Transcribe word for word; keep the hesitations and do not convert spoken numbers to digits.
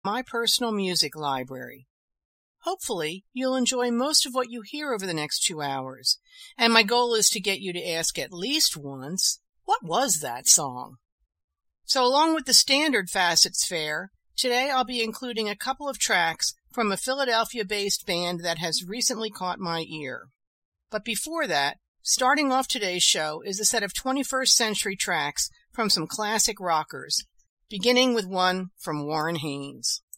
my personal music library. Hopefully, you'll enjoy most of what you hear over the next two hours, and my goal is to get you to ask at least once, what was that song? So along with the standard Facets fare, today I'll be including a couple of tracks from a Philadelphia-based band that has recently caught my ear. But before that, starting off today's show is a set of twenty-first century tracks from some classic rockers, beginning with one from Warren Haynes.